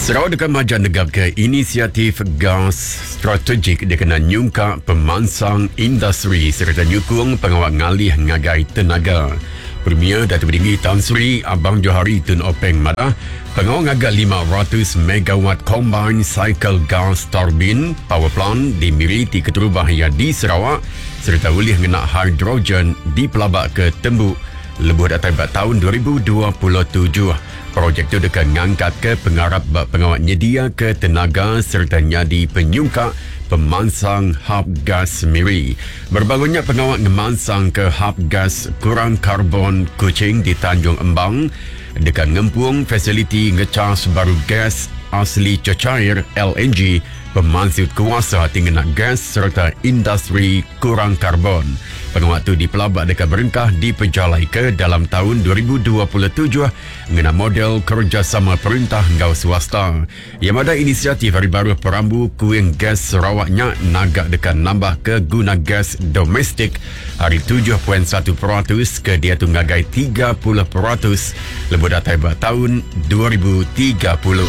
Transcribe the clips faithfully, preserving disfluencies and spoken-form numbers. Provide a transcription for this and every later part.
Sarawak dekat majan negap ke inisiatif gas strategik dikena nyungka pemansang industri serta nyukung pengawal ngalih ngagai tenaga. Premier Datuk Tinggi Tan Sri Abang Johari Tun Openg Madah pengawal ngagai lima ratus megawatt combined cycle gas turbine power plant di Miriti Keterubahaya di Sarawak serta ulih ngena hidrogen di Pelabak ke Tembuk lebuh datang tahun dua ribu dua puluh tujuh. Projek itu dekat ngangkat ke pengarap pengawat nyedia ke tenaga serta nyadi penyungka pemansang hub gas Miri. Berbangunnya pengawat ngemansang ke hub gas kurang karbon Kuching di Tanjung Embang dekat ngempung fasiliti ngecas baru gas asli cecair L N G pemansut kuasa tinggal gas serta industri kurang karbon. Pengawat itu di Pelabak dekat berengkah diperjalai ke dalam tahun dua ribu dua puluh tujuh mengenai model kerjasama perintah ngau swasta. Yang ada inisiatif hari baru perambu kuing gas Sarawaknya nagak dekat nambah ke guna gas domestik hari tujuh perpuluhan satu peratus ke dia tu ngagai tiga puluh peratus lebih datai tahun dua ribu tiga puluh.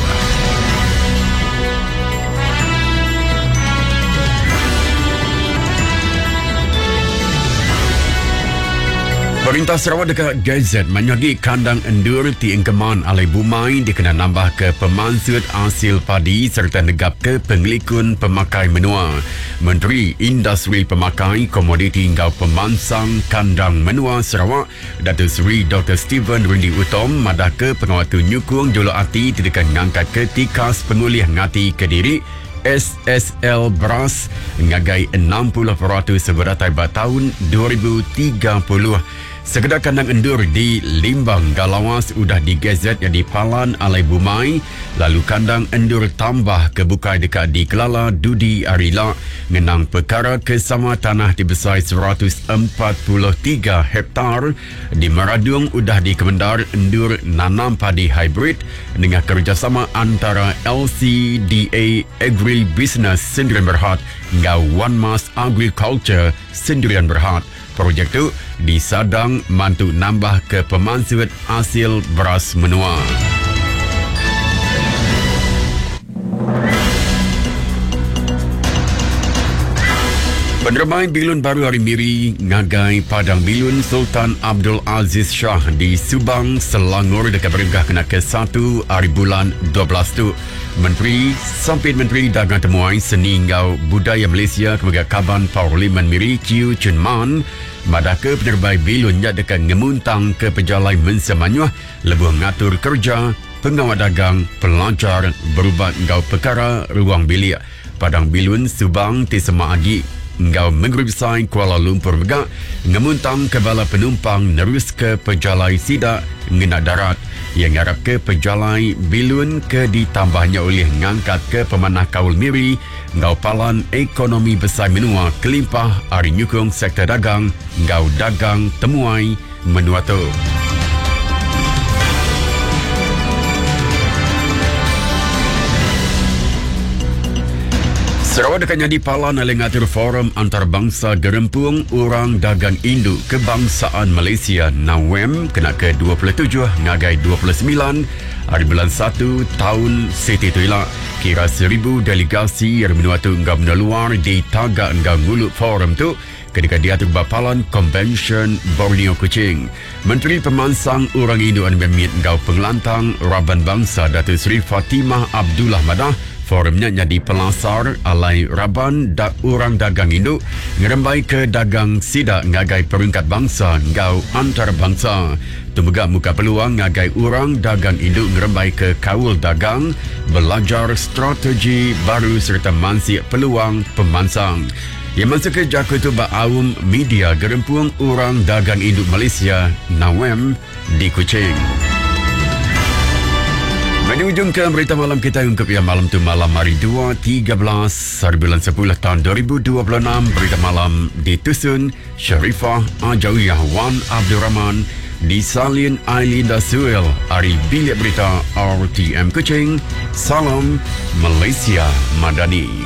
Perintah Sarawak dekat Gazette menyagi kandang endur ti Engkeman Alai Bumai dikena nambah ke pemansut hasil padi serta negap ke pengelikun pemakai menua. Menteri Industri Pemakai Komoditi Ngau Pemansang Kandang Menua Sarawak Datuk Seri Doktor Stephen Rindi Utom madah ke pengawat tu nyukung jolo ati tidak ngangkat ke tikas pengulih ngati Kediri S S L Beras ngagai enam puluh peratus seberatai tahun dua ribu tiga puluh. Sekedar kandang endur di Limbang Galawas udah digazet yang di Palan Alai Bumai. Lalu kandang endur tambah kebukai dekat di Kelala Dudi Arila ngenang perkara kesama tanah di besar seratus empat puluh tiga hektar. Di Meradung udah dikemendar endur nanam padi hybrid dengan kerjasama antara L C D A Agri Business Sendirian Berhad dengan One Mas Agriculture Sendirian Berhad. Projek itu disadang mantu nambah ke pemansut hasil beras menua. Penerbangan bilun baru hari Miri ngagai Padang Bilun Sultan Abdul Aziz Shah di Subang, Selangor dekat berengkah kena ke satu hari bulan dua belas tu. Menteri Sampit Menteri Dagang Temuai Seni Ngau Budaya Malaysia Kementerian Kaban Parlimen Miri Chiu Chun Man madah ke penerbai bilun nya dekat ngemuntang ke pejalai mensemanyuah lebuh ngatur kerja pengawal dagang pelajar berubat ngau perkara ruang bilik Padang Bilun Subang Tisema Agi ngau mengerubsai Kuala Lumpur Megak ngemuntang kebala penumpang nerus ke pejalai sidak ngena darat yang ngarap ke pejalai bilun ke ditambahnya oleh ngangkat ke pemanah kaul Miri ngau palan ekonomi besar menua kelimpah hari nyukung sektor dagang ngau dagang temuai menua tu. Sarawak dekat jadi palan oleh ngatur forum antarabangsa gerempung orang dagang induk kebangsaan Malaysia NAWEM kena ke dua puluh tujuh ngagai dua puluh sembilan hari bulan satu tahun Siti Tuila kira seribu delegasi yang menua tu enggak meneluar di tagak enggak nguluk forum tu ketika dia tu bapalan Convention Borneo Kuching. Menteri Pemansang Orang Induk dan Memit enggau pengelantang Raban Bangsa Datuk Seri Fatimah Abdullah Madah forumnya jadi pelasar alai Raban dak orang dagang induk ngerembai ke dagang sidak ngagai peringkat bangsa ngau antarabangsa. Tumega muka peluang ngagai orang dagang induk ngerembai ke kaul dagang belajar strategi baru serta mansik peluang pemansang. Yang masa ke jaku tu ba'awum media gerempuang orang dagang induk Malaysia NAWEM di Kuching. Di ujung ke berita malam kita ungkap ya malam tu malam hari dua tiga belas hari bulan sepuluh tahun dua ribu dua puluh enam berita malam ditusun Sharifah Ajawiyah Wan Abdul Rahman disalin Ailinda Suel hari bilik berita R T M Kuching. Salam Malaysia Madani.